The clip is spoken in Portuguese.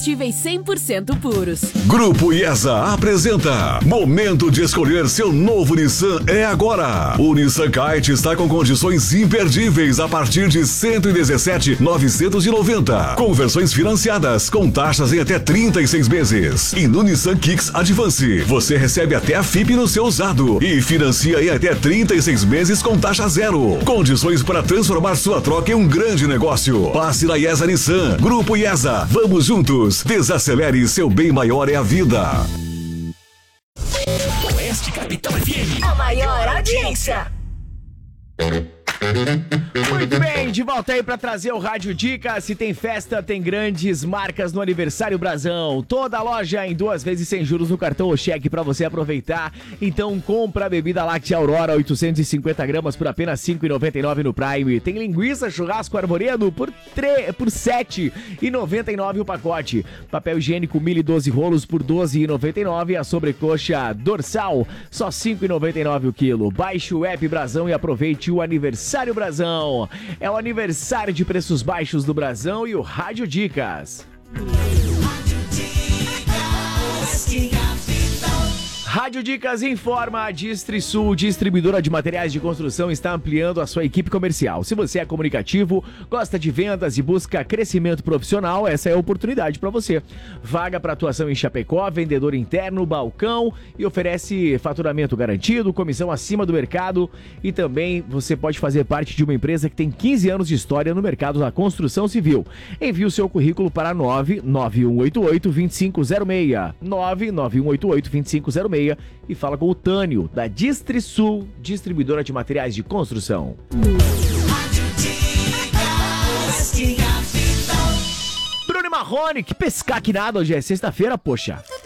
Combustíveis 100% puros. Grupo IESA apresenta Momento de escolher seu novo Nissan é agora. O Nissan Kite está com condições imperdíveis a partir de R$ 117.990. Com versões financiadas, com taxas em até 36 meses. E no Nissan Kicks Advance, você recebe até a FIP no seu usado e financia em até 36 meses com taxa zero. Condições para transformar sua troca em um grande negócio. Passe na IESA Nissan. Grupo IESA. Vamos juntos. Desacelere, seu bem maior é a vida. Oeste Capital FM. A maior audiência. Muito bem, de volta aí pra trazer o Rádio Dicas. Se tem festa, tem grandes marcas no Aniversário Brasão. Toda loja em 2 vezes sem juros no cartão ou cheque pra você aproveitar. Então compra a bebida láctea Aurora 850 gramas por apenas R$ 5,99 no Prime. Tem linguiça churrasco arboredo por R$ 7,99 o pacote. Papel higiênico 1012 rolos por R$ 12,99. A sobrecoxa dorsal só R$ 5,99 o quilo. Baixe o app Brasão e aproveite o Aniversário Brasão. É o aniversário de preços baixos do Brasão e o Rádio Dicas. Rádio Dicas informa: a DistriSul, distribuidora de materiais de construção, está ampliando a sua equipe comercial. Se você é comunicativo, gosta de vendas e busca crescimento profissional, essa é a oportunidade para você. Vaga para atuação em Chapecó, vendedor interno, balcão, e oferece faturamento garantido, comissão acima do mercado, e também você pode fazer parte de uma empresa que tem 15 anos de história no mercado da construção civil. Envie o seu currículo para 99188-2506, 99188-2506, e fala com o Tânio, da DistriSul, distribuidora de materiais de construção. Bruno e Marrone, que pescar que nada, hoje é sexta-feira, poxa.